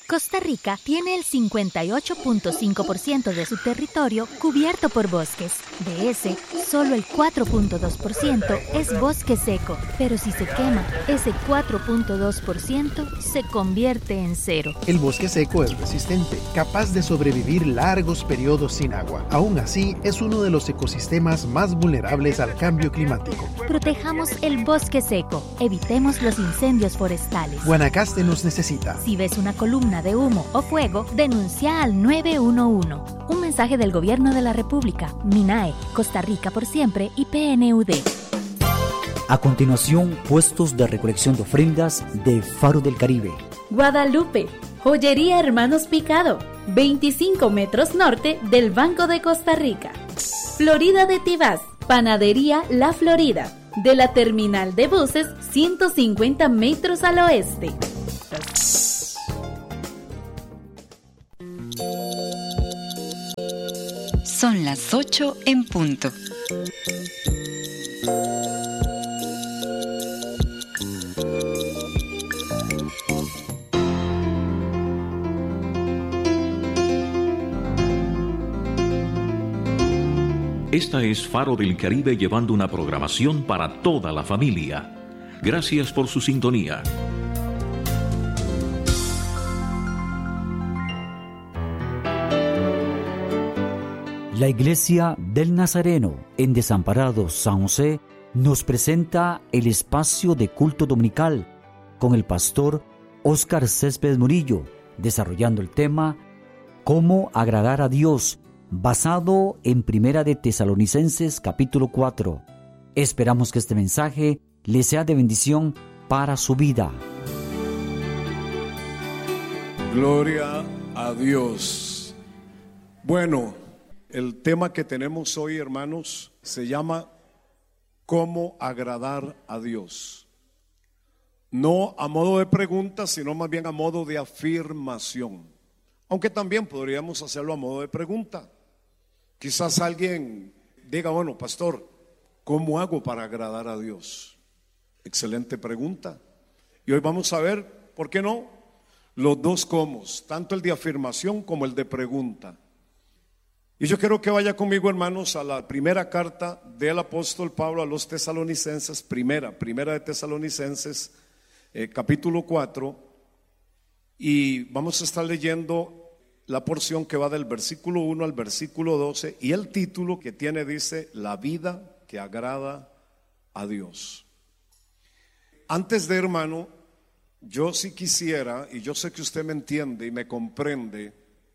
Costa Rica tiene el 58.5% de su territorio cubierto por bosques. De ese, solo el 4.2% es bosque seco, pero si se quema, ese 4.2% se convierte en cero. El bosque seco es resistente, capaz de sobrevivir largos periodos sin agua. Aún así, es uno de los ecosistemas más vulnerables al cambio climático. Protejamos el bosque seco, evitemos los incendios forestales. Guanacaste nos necesita. Si ves una columna de humo o fuego, denuncia al 911. Un mensaje del Gobierno de la República, MINAE, Costa Rica por siempre y PNUD. A continuación, puestos de recolección de ofrendas de Faro del Caribe. Guadalupe, Joyería Hermanos Picado, 25 metros norte del Banco de Costa Rica. Florida de Tibás, Panadería La Florida, de la terminal de buses 150 metros al oeste. Son las 8 en punto. Esta es Faro del Caribe, llevando una programación para toda la familia. Gracias por su sintonía. La Iglesia del Nazareno en Desamparados San José nos presenta el espacio de culto dominical con el pastor Óscar Céspedes Murillo, desarrollando el tema Cómo agradar a Dios, basado en Primera de Tesalonicenses capítulo 4. Esperamos que este mensaje le sea de bendición para su vida. Gloria a Dios. Bueno, el tema que tenemos hoy, hermanos, se llama ¿Cómo agradar a Dios? No a modo de pregunta, sino más bien a modo de afirmación. Aunque también podríamos hacerlo a modo de pregunta. Quizás alguien diga, bueno, pastor, ¿cómo hago para agradar a Dios? Excelente pregunta. Y hoy vamos a ver, ¿por qué no? Los dos cómo, tanto el de afirmación como el de pregunta. Y yo quiero que vaya conmigo, hermanos, a la primera carta del apóstol Pablo a los tesalonicenses, primera de Tesalonicenses, capítulo 4, y vamos a estar leyendo la porción que va del versículo 1 al versículo 12, y el título que tiene dice, la vida que agrada a Dios. Antes de, hermano, yo sí quisiera, y yo sé que usted me entiende y me comprende,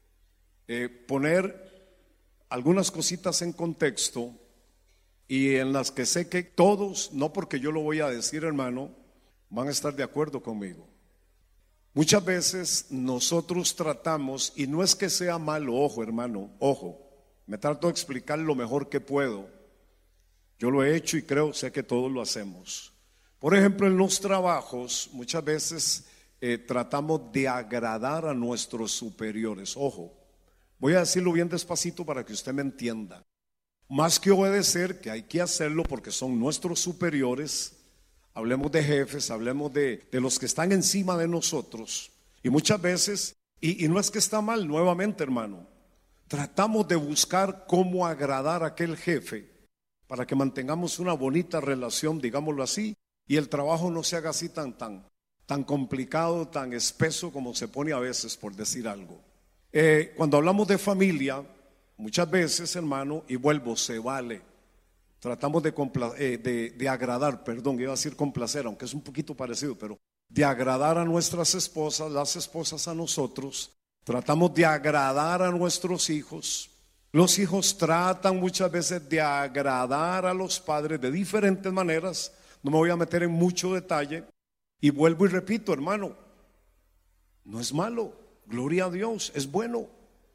poner algunas cositas en contexto y en las que sé que todos, no porque yo lo voy a decir, hermano, van a estar de acuerdo conmigo. Muchas veces nosotros tratamos, y no es que sea malo, ojo hermano, ojo, me trato de explicar lo mejor que puedo. Yo lo he hecho y sé que todos lo hacemos. Por ejemplo, en los trabajos muchas veces tratamos de agradar a nuestros superiores. Ojo, voy a decirlo bien despacito para que usted me entienda. Más que obedecer, que hay que hacerlo porque son nuestros superiores, hablemos de jefes, hablemos de los que están encima de nosotros. Y muchas veces, y no es que está mal, nuevamente hermano, tratamos de buscar cómo agradar a aquel jefe para que mantengamos una bonita relación, digámoslo así, y el trabajo no se haga así tan complicado, tan espeso como se pone a veces, por decir algo. Cuando hablamos de familia, muchas veces, hermano, y vuelvo, se vale. Tratamos de agradar, perdón, iba a decir complacer, aunque es un poquito parecido, pero de agradar a nuestras esposas, las esposas a nosotros. Tratamos de agradar a nuestros hijos. Los hijos tratan muchas veces de agradar a los padres de diferentes maneras. No me voy a meter en mucho detalle. Y vuelvo y repito, hermano, no es malo. Gloria a Dios, es bueno.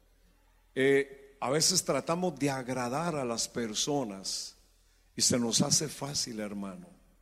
A veces tratamos de agradar a las personas y se nos hace fácil, hermano.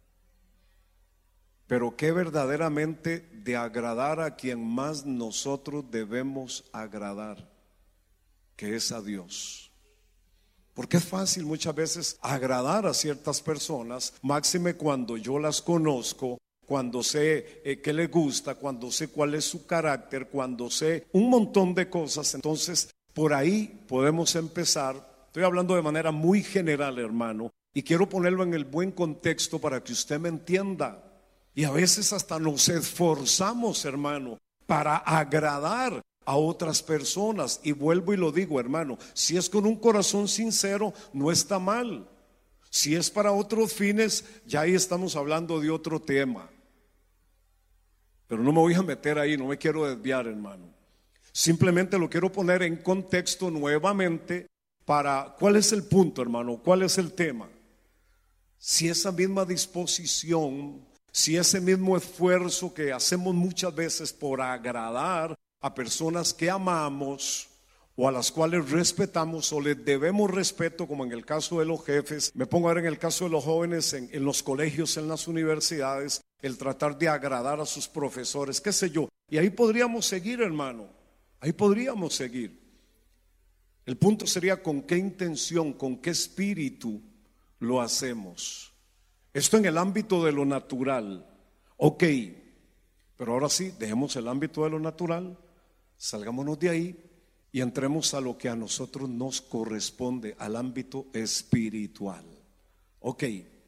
Pero que verdaderamente de agradar a quien más nosotros debemos agradar, que es a Dios. Porque es fácil muchas veces agradar a ciertas personas, máxime cuando yo las conozco, cuando sé qué le gusta, cuando sé cuál es su carácter, cuando sé un montón de cosas, entonces por ahí podemos empezar. Estoy hablando de manera muy general, hermano, y quiero ponerlo en el buen contexto para que usted me entienda. Y a veces hasta nos esforzamos, hermano, para agradar a otras personas. Y vuelvo y lo digo, hermano, si es con un corazón sincero, no está mal. Si es para otros fines, ya ahí estamos hablando de otro tema. Pero no me voy a meter ahí, no me quiero desviar, hermano. Simplemente lo quiero poner en contexto nuevamente para, ¿cuál es el punto, hermano? ¿Cuál es el tema? Si esa misma disposición, si ese mismo esfuerzo que hacemos muchas veces por agradar a personas que amamos o a las cuales respetamos o les debemos respeto, como en el caso de los jefes, me pongo a ver en el caso de los jóvenes en los colegios, en las universidades, el tratar de agradar a sus profesores, qué sé yo, y ahí podríamos seguir, hermano, ahí podríamos seguir. El punto sería con qué intención, con qué espíritu lo hacemos. Esto en el ámbito de lo natural, ok, pero ahora sí, dejemos el ámbito de lo natural, salgámonos de ahí y entremos a lo que a nosotros nos corresponde, al ámbito espiritual. Ok,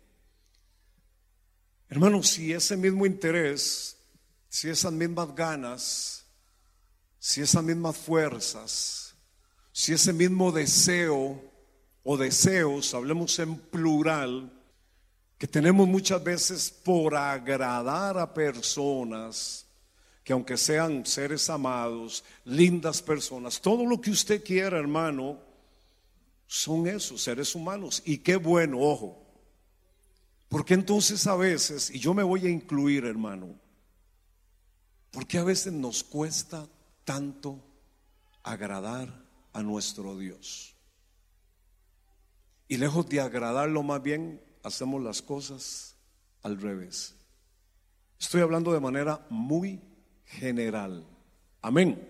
hermano, si ese mismo interés, si esas mismas ganas, si esas mismas fuerzas, si ese mismo deseo o deseos, hablemos en plural, que tenemos muchas veces por agradar a personas que aunque sean seres amados, lindas personas, todo lo que usted quiera, hermano, son esos seres humanos. Y qué bueno, ojo, porque entonces a veces, y yo me voy a incluir, hermano, porque a veces nos cuesta tanto agradar a nuestro Dios. Y lejos de agradarlo, más bien hacemos las cosas al revés. Estoy hablando de manera muy general. Amén.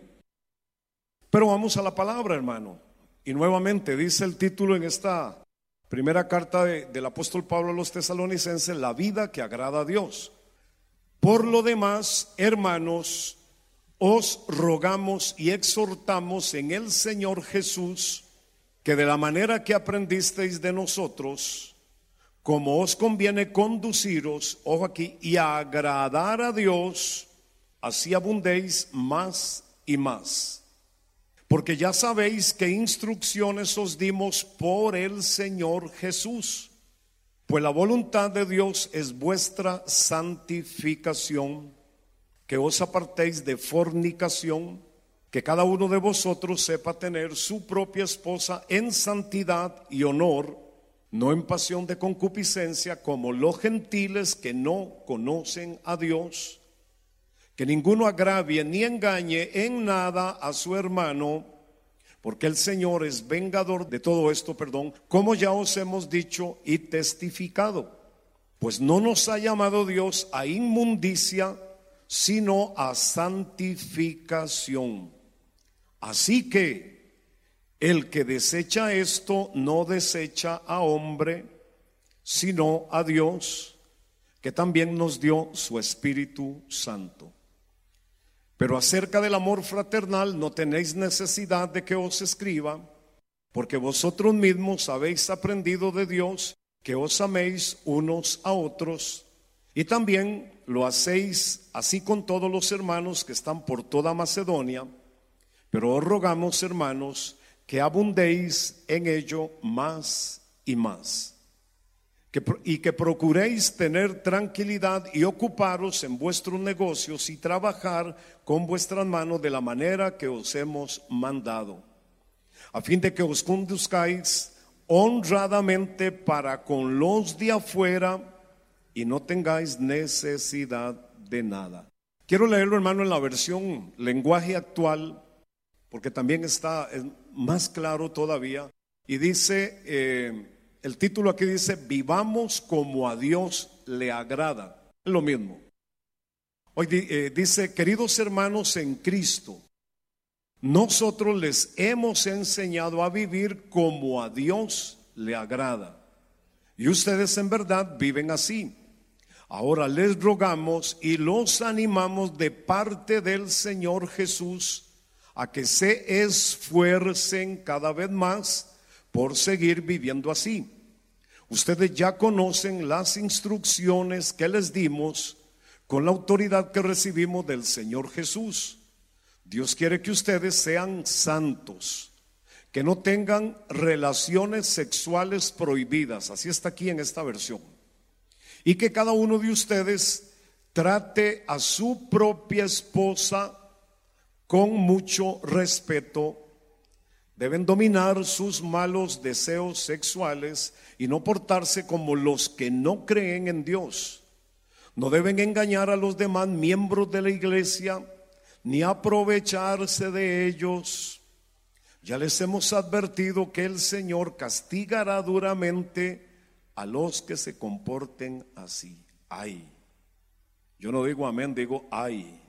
Pero vamos a la palabra, hermano. Y nuevamente dice el título en esta primera carta del apóstol Pablo a los tesalonicenses: la vida que agrada a Dios. Por lo demás, hermanos, os rogamos y exhortamos en el Señor Jesús que de la manera que aprendisteis de nosotros, como os conviene conduciros, ojo aquí, y agradar a Dios, así abundéis más y más. Porque ya sabéis qué instrucciones os dimos por el Señor Jesús. Pues la voluntad de Dios es vuestra santificación, que os apartéis de fornicación, que cada uno de vosotros sepa tener su propia esposa en santidad y honor, no en pasión de concupiscencia, como los gentiles que no conocen a Dios. Que ninguno agravie ni engañe en nada a su hermano, porque el Señor es vengador de todo esto, como ya os hemos dicho y testificado. Pues no nos ha llamado Dios a inmundicia, sino a santificación. Así que el que desecha esto no desecha a hombre, sino a Dios, que también nos dio su Espíritu Santo. Pero acerca del amor fraternal no tenéis necesidad de que os escriba, porque vosotros mismos habéis aprendido de Dios que os améis unos a otros, y también lo hacéis así con todos los hermanos que están por toda Macedonia. Pero os rogamos, hermanos, que abundéis en ello más y más, y que procuréis tener tranquilidad y ocuparos en vuestros negocios y trabajar con vuestras manos de la manera que os hemos mandado, a fin de que os conduzcáis honradamente para con los de afuera y no tengáis necesidad de nada. Quiero leerlo, hermano, en la versión lenguaje actual, porque también está más claro todavía. Y dice, el título aquí dice: vivamos como a Dios le agrada. Es lo mismo. Hoy dice: queridos hermanos en Cristo, nosotros les hemos enseñado a vivir como a Dios le agrada, y ustedes en verdad viven así. Ahora les rogamos y los animamos de parte del Señor Jesús a que se esfuercen cada vez más por seguir viviendo así. Ustedes ya conocen las instrucciones que les dimos con la autoridad que recibimos del Señor Jesús. Dios quiere que ustedes sean santos, que no tengan relaciones sexuales prohibidas, así está aquí en esta versión, y que cada uno de ustedes trate a su propia esposa con mucho respeto. Deben dominar sus malos deseos sexuales y no portarse como los que no creen en Dios. No deben engañar a los demás miembros de la iglesia ni aprovecharse de ellos. Ya les hemos advertido que el Señor castigará duramente a los que se comporten así. Ay. Yo no digo amén, digo ay.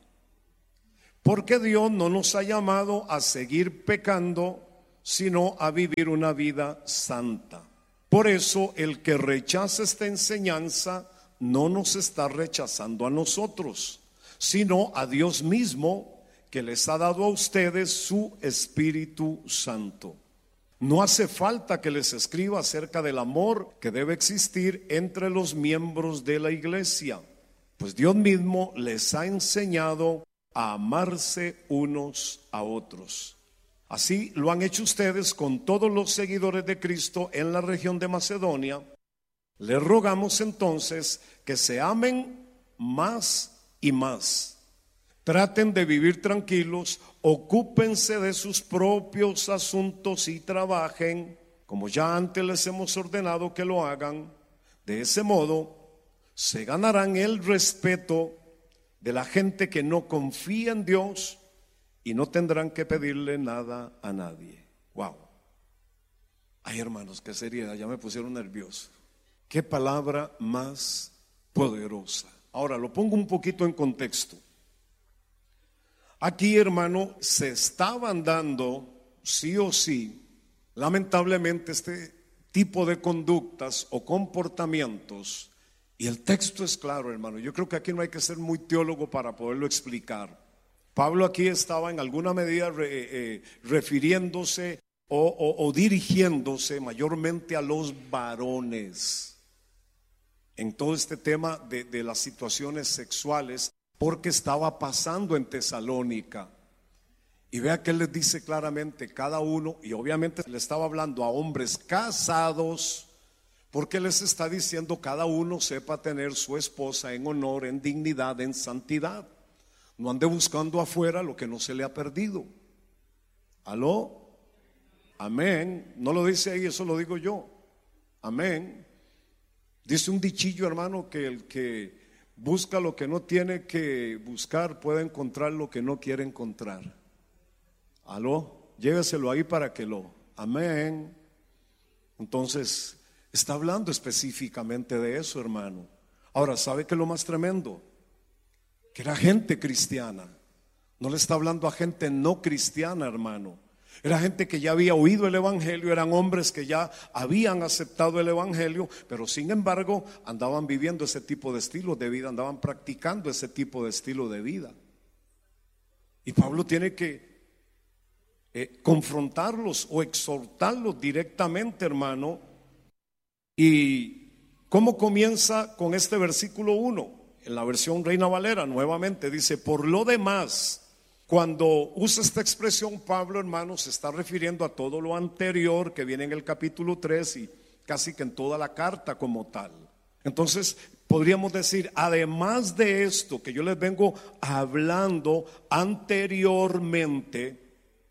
Porque Dios no nos ha llamado a seguir pecando, sino a vivir una vida santa. Por eso el que rechaza esta enseñanza no nos está rechazando a nosotros, sino a Dios mismo, que les ha dado a ustedes su Espíritu Santo. No hace falta que les escriba acerca del amor que debe existir entre los miembros de la iglesia, pues Dios mismo les ha enseñado a amarse unos a otros. Así lo han hecho ustedes con todos los seguidores de Cristo en la región de Macedonia. Les rogamos entonces que se amen más y más. Traten de vivir tranquilos, ocúpense de sus propios asuntos y trabajen, como ya antes les hemos ordenado que lo hagan. De ese modo, se ganarán el respeto de la gente que no confía en Dios y no tendrán que pedirle nada a nadie. Wow. Ay, hermanos, qué seriedad, ya me pusieron nervioso. Qué palabra más poderosa. Ahora lo pongo un poquito en contexto. Aquí, hermano, se estaban dando sí o sí, lamentablemente, este tipo de conductas o comportamientos. Y el texto es claro, hermano. Yo creo que aquí no hay que ser muy teólogo para poderlo explicar. Pablo aquí estaba en alguna medida refiriéndose o dirigiéndose mayormente a los varones en todo este tema de las situaciones sexuales, porque estaba pasando en Tesalónica. Y vea que él les dice claramente, cada uno, y obviamente le estaba hablando a hombres casados, porque les está diciendo cada uno sepa tener su esposa en honor, en dignidad, en santidad. No ande buscando afuera lo que no se le ha perdido. ¿Aló? Amén. No lo dice ahí, eso lo digo yo. Amén. Dice un dichillo, hermano, que el que busca lo que no tiene que buscar puede encontrar lo que no quiere encontrar. ¿Aló? Lléveselo ahí para que lo... Amén. Entonces, está hablando específicamente de eso, hermano. Ahora, ¿sabe qué es lo más tremendo? Que era gente cristiana. No le está hablando a gente no cristiana, hermano. Era gente que ya había oído el evangelio, eran hombres que ya habían aceptado el evangelio, pero sin embargo andaban viviendo ese tipo de estilo de vida, andaban practicando ese tipo de estilo de vida. Y Pablo tiene que confrontarlos o exhortarlos directamente, hermano. ¿Y cómo comienza con este versículo 1? En la versión Reina Valera nuevamente dice: por lo demás. Cuando usa esta expresión Pablo, hermano, se está refiriendo a todo lo anterior que viene en el capítulo 3 y casi que en toda la carta como tal. Entonces podríamos decir, además de esto que yo les vengo hablando anteriormente,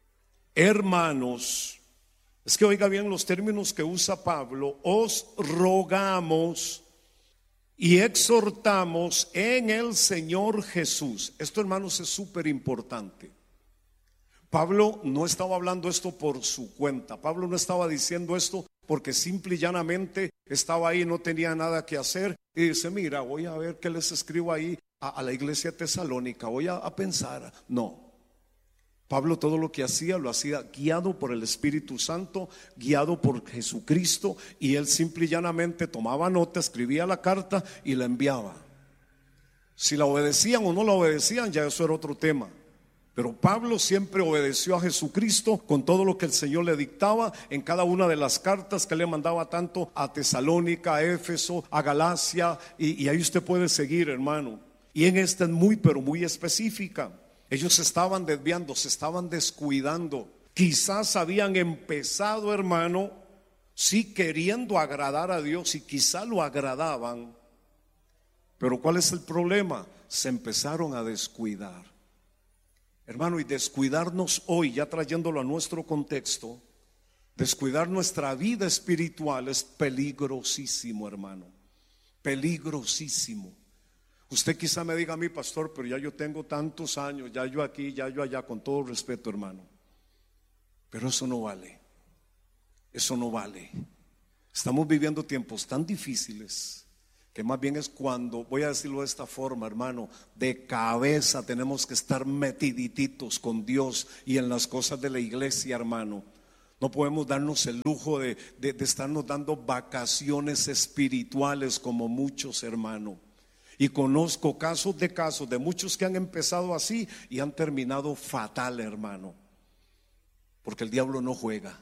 hermanos, es que oiga bien los términos que usa Pablo: os rogamos y exhortamos en el Señor Jesús. Esto, hermanos, es súper importante. Pablo no estaba hablando esto por su cuenta. Pablo no estaba diciendo esto porque simple y llanamente estaba ahí, no tenía nada que hacer y dice: mira, voy a ver qué les escribo ahí a la iglesia tesalónica, voy a pensar. No. Pablo todo lo que hacía, lo hacía guiado por el Espíritu Santo, guiado por Jesucristo, y él simple y llanamente tomaba nota, escribía la carta y la enviaba. Si la obedecían o no la obedecían, ya eso era otro tema. Pero Pablo siempre obedeció a Jesucristo con todo lo que el Señor le dictaba en cada una de las cartas que le mandaba, tanto a Tesalónica, a Éfeso, a Galacia, y ahí usted puede seguir, hermano. Y en esta es muy, pero muy específica. Ellos se estaban desviando, se estaban descuidando. Quizás habían empezado, hermano, sí queriendo agradar a Dios, y quizá lo agradaban. Pero ¿cuál es el problema? Se empezaron a descuidar. Hermano, y descuidarnos hoy, ya trayéndolo a nuestro contexto, descuidar nuestra vida espiritual es peligrosísimo, hermano. Peligrosísimo. Usted quizá me diga a mí, pastor, pero ya yo tengo tantos años, ya yo aquí, ya yo allá, con todo respeto, hermano. Pero eso no vale. Eso no vale. Estamos viviendo tiempos tan difíciles que más bien es cuando, voy a decirlo de esta forma, hermano, de cabeza tenemos que estar metiditos con Dios y en las cosas de la iglesia, hermano. No podemos darnos el lujo de estarnos dando vacaciones espirituales como muchos, hermano. Y conozco casos de muchos que han empezado así y han terminado fatal, hermano. Porque el diablo no juega.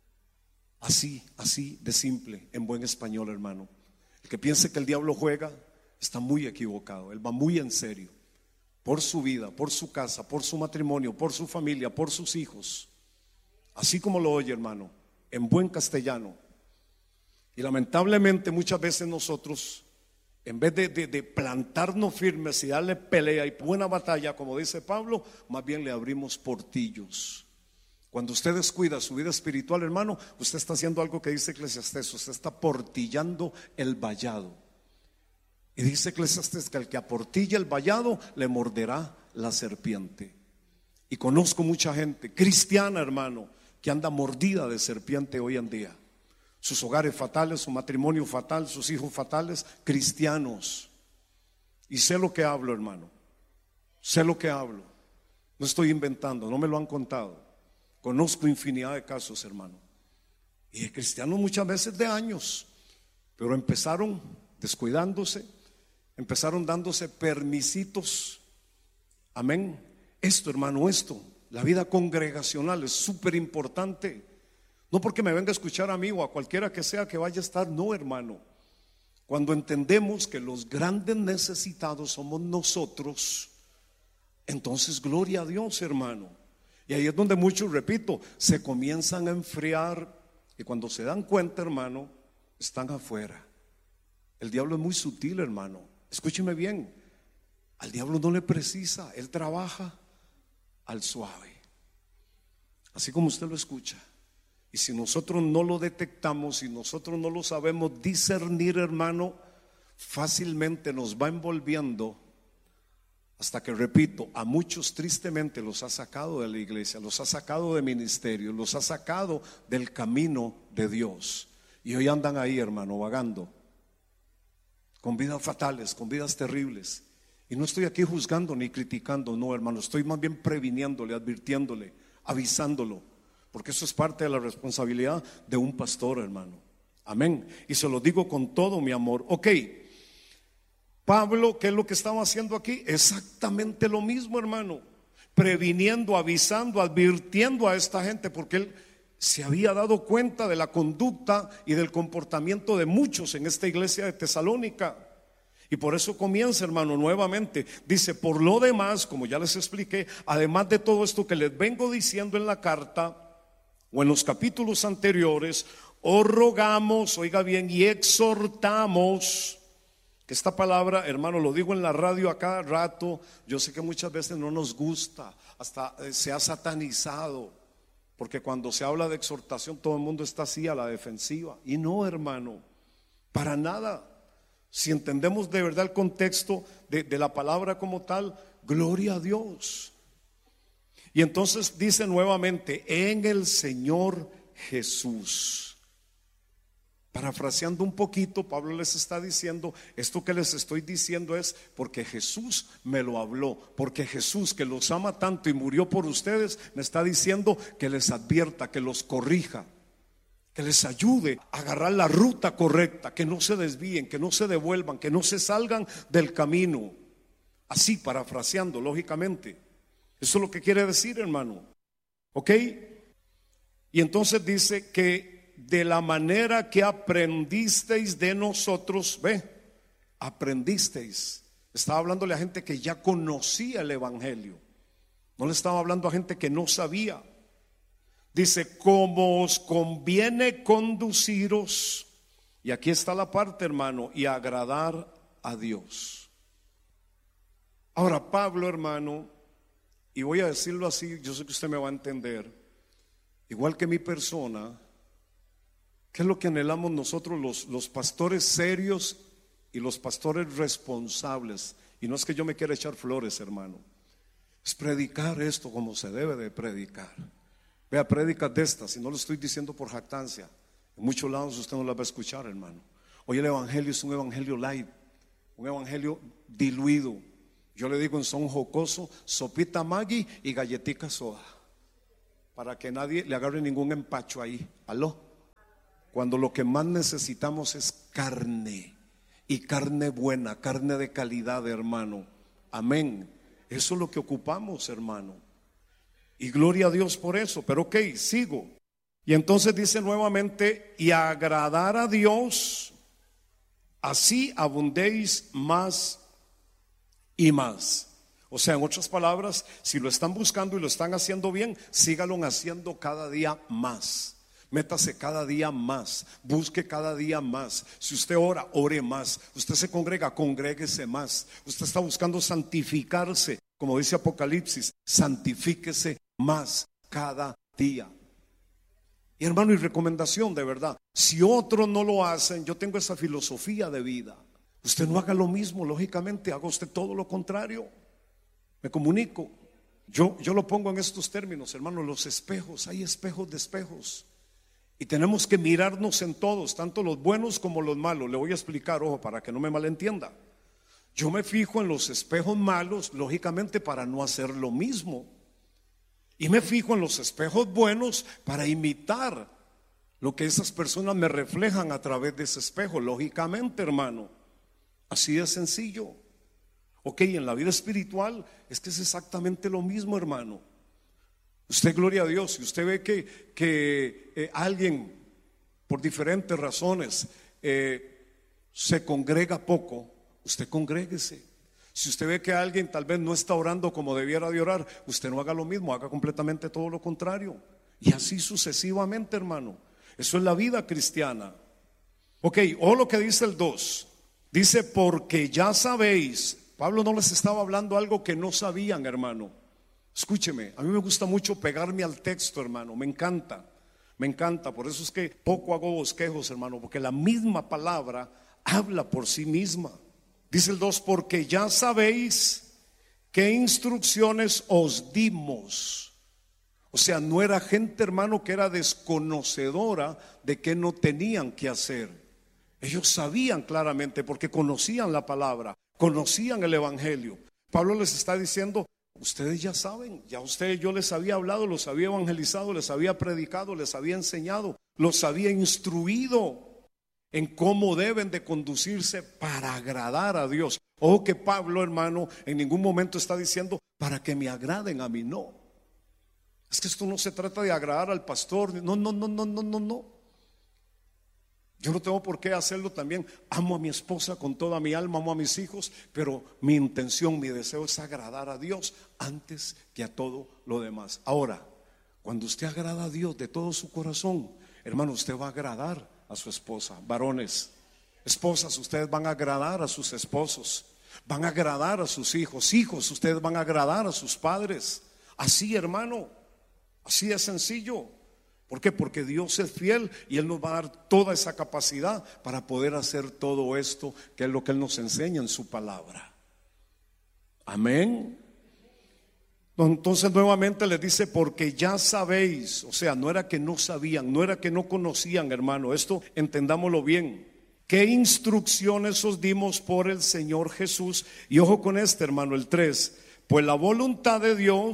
Así de simple, en buen español, hermano. El que piense que el diablo juega está muy equivocado. Él va muy en serio por su vida, por su casa, por su matrimonio, por su familia, por sus hijos. Así como lo oye, hermano, en buen castellano. Y lamentablemente muchas veces nosotros, en vez de plantarnos firmes y darle pelea y buena batalla, como dice Pablo, más bien le abrimos portillos. Cuando usted descuida su vida espiritual, hermano, usted está haciendo algo que dice Eclesiastés, usted está portillando el vallado. Y dice Eclesiastés que el que aportilla el vallado le morderá la serpiente. Y conozco mucha gente cristiana, hermano, que anda mordida de serpiente hoy en día. Sus hogares fatales, su matrimonio fatal, sus hijos fatales, cristianos. Y sé lo que hablo, hermano. Sé lo que hablo. No estoy inventando, no me lo han contado. Conozco infinidad de casos, hermano. Y de cristianos muchas veces de años, pero empezaron descuidándose, empezaron dándose permisitos. Amén. Esto, hermano, la vida congregacional es súper importante. No porque me venga a escuchar a mí o a cualquiera que sea que vaya a estar, no, hermano. Cuando entendemos que los grandes necesitados somos nosotros, entonces gloria a Dios, hermano. Y ahí es donde muchos, repito, se comienzan a enfriar y cuando se dan cuenta, hermano, están afuera. El diablo es muy sutil, hermano. Escúcheme bien, al diablo no le precisa, él trabaja al suave, así como usted lo escucha. Y si nosotros no lo detectamos, si nosotros no lo sabemos discernir, hermano, fácilmente nos va envolviendo hasta que, repito, a muchos tristemente los ha sacado de la iglesia, los ha sacado de ministerio, los ha sacado del camino de Dios. Y hoy andan ahí, hermano, vagando, con vidas fatales, con vidas terribles. Y no estoy aquí juzgando ni criticando, no, hermano, estoy más bien previniéndole, advirtiéndole, avisándolo, porque eso es parte de la responsabilidad de un pastor, hermano. Amén. Y se lo digo con todo mi amor. Ok, Pablo, ¿qué es lo que estaba haciendo aquí? Exactamente lo mismo, hermano. Previniendo, avisando, advirtiendo a esta gente, porque él se había dado cuenta de la conducta y del comportamiento de muchos en esta iglesia de Tesalónica. Y por eso comienza, hermano, nuevamente. Dice, por lo demás, como ya les expliqué, además de todo esto que les vengo diciendo en la carta o en los capítulos anteriores, os rogamos, oiga bien, y exhortamos. Esta palabra, hermano, lo digo en la radio a cada rato. Yo sé que muchas veces no nos gusta, hasta se ha satanizado, porque cuando se habla de exhortación todo el mundo está así a la defensiva. Y no, hermano, para nada. Si entendemos de verdad el contexto de la palabra como tal, gloria a Dios. Y entonces dice nuevamente, en el Señor Jesús. Parafraseando un poquito, Pablo les está diciendo, esto que les estoy diciendo es porque Jesús me lo habló, porque Jesús, que los ama tanto y murió por ustedes, me está diciendo que les advierta, que los corrija, que les ayude a agarrar la ruta correcta, que no se desvíen, que no se devuelvan, que no se salgan del camino. Así, parafraseando, lógicamente. Eso es lo que quiere decir, hermano. ¿Ok? Y entonces dice que de la manera que aprendisteis de nosotros, aprendisteis. Estaba hablándole a gente que ya conocía el evangelio. No le estaba hablando a gente que no sabía. Dice, como os conviene conduciros, y aquí está la parte, hermano, y agradar a Dios. Ahora, Pablo, hermano, y voy a decirlo así, yo sé que usted me va a entender, igual que mi persona, ¿qué es lo que anhelamos nosotros los pastores serios y los pastores responsables? Y no es que yo me quiera echar flores, hermano, es predicar esto como se debe de predicar. Vea, prédicas de estas, y no lo estoy diciendo por jactancia, en muchos lados usted no las va a escuchar, hermano. Hoy el evangelio es un evangelio light, un evangelio diluido. Yo le digo en son jocoso, sopita Maggi y galletica soda, para que nadie le agarre ningún empacho ahí. ¿Aló? Cuando lo que más necesitamos es carne, y carne buena, carne de calidad, hermano. Amén. Eso es lo que ocupamos, hermano. Y gloria a Dios por eso. Pero ok, sigo. Y entonces dice nuevamente, y agradar a Dios, así abundéis más y más. O sea, en otras palabras, si lo están buscando y lo están haciendo bien, síganlo haciendo cada día más. Métase cada día más, busque cada día más. Si usted ora, ore más. Usted se congrega, congréguese más. Usted está buscando santificarse, como dice Apocalipsis, santifíquese más cada día. Y hermano, y recomendación de verdad, si otros no lo hacen, yo tengo esa filosofía de vida. Usted no haga lo mismo, lógicamente, haga usted todo lo contrario. Me comunico. Yo lo pongo en estos términos, hermano, los espejos, hay espejos de espejos. Y tenemos que mirarnos en todos, tanto los buenos como los malos. Le voy a explicar, ojo, para que no me malentienda. Yo me fijo en los espejos malos, lógicamente, para no hacer lo mismo. Y me fijo en los espejos buenos para imitar lo que esas personas me reflejan a través de ese espejo, lógicamente, hermano. Así de sencillo. Ok, en la vida espiritual es que es exactamente lo mismo, hermano. Usted, gloria a Dios, si usted ve que alguien por diferentes razones se congrega poco, usted congréguese. Si usted ve que alguien tal vez no está orando como debiera de orar, usted no haga lo mismo, haga completamente todo lo contrario. Y así sucesivamente, hermano. Eso es la vida cristiana. Ok, o lo que dice el 2. Dice, porque ya sabéis. Pablo no les estaba hablando algo que no sabían, hermano. Escúcheme, a mí me gusta mucho pegarme al texto, hermano. Me encanta. Por eso es que poco hago bosquejos, hermano, porque la misma palabra habla por sí misma. Dice el 2, porque ya sabéis qué instrucciones os dimos. O sea, no era gente, hermano, que era desconocedora de qué no tenían que hacer. Ellos sabían claramente porque conocían la palabra, conocían el evangelio. Pablo les está diciendo, ustedes ya saben, ya ustedes, yo les había hablado, los había evangelizado, les había predicado, les había enseñado, los había instruido en cómo deben de conducirse para agradar a Dios. Ojo que Pablo, hermano, en ningún momento está diciendo para que me agraden a mí, no. Es que esto no se trata de agradar al pastor, no. Yo no tengo por qué hacerlo también. Amo a mi esposa con toda mi alma, amo a mis hijos, pero mi intención, mi deseo es agradar a Dios antes que a todo lo demás. Ahora, cuando usted agrada a Dios de todo su corazón, hermano, usted va a agradar a su esposa. Varones, esposas, ustedes van a agradar a sus esposos, van a agradar a sus hijos. Hijos, ustedes van a agradar a sus padres. Así, hermano, así es sencillo. ¿Por qué? Porque Dios es fiel y Él nos va a dar toda esa capacidad para poder hacer todo esto, que es lo que Él nos enseña en su palabra. Amén. Entonces nuevamente les dice, porque ya sabéis. O sea, no era que no sabían, no era que no conocían, hermano. Esto entendámoslo bien. ¿Qué instrucciones os dimos por el Señor Jesús? Y ojo con este, hermano, el 3. Pues la voluntad de Dios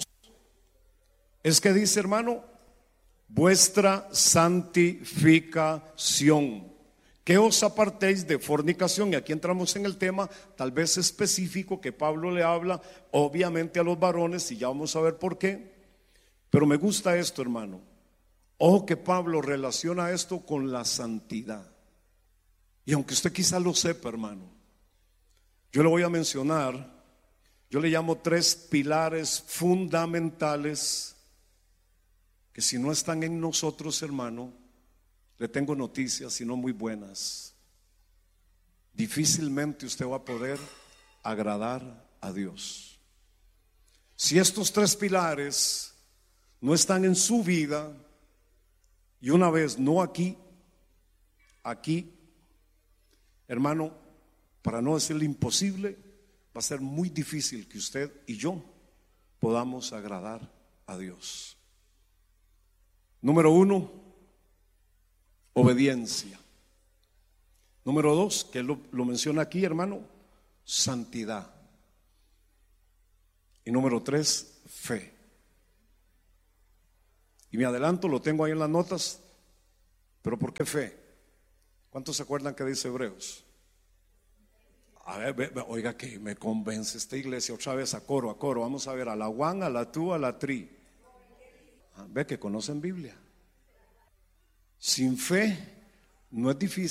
es que dice, hermano, vuestra santificación. que os apartéis de fornicación. Y aquí entramos en el tema tal vez específico que Pablo le habla obviamente a los varones, y ya vamos a ver por qué. Pero me gusta esto, hermano. Ojo que Pablo relaciona esto con la santidad. Y aunque usted quizá lo sepa, hermano, yo le voy a mencionar, yo le llamo 3 pilares fundamentales que si no están en nosotros, hermano, le tengo noticias y no muy buenas. Difícilmente usted va a poder agradar a Dios. Si estos 3 pilares no están en su vida, y una vez no aquí, hermano, para no decirle imposible, va a ser muy difícil que usted y yo podamos agradar a Dios. Número 1, obediencia. Número 2, que lo menciona aquí, hermano, santidad. Y número 3, fe. Y me adelanto, lo tengo ahí en las notas. ¿Pero por qué fe? ¿Cuántos se acuerdan que dice Hebreos? A ver, oiga que me convence esta iglesia otra vez a coro. Vamos a ver, a la one, a la two, a la three. Ve que conocen Biblia. Sin fe no es difícil